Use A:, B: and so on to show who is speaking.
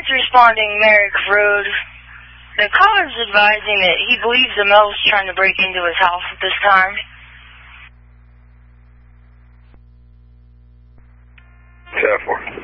A: Client's responding, Merrick Road. The caller's advising that he believes a male's trying to break into his house at this time.
B: 10-4.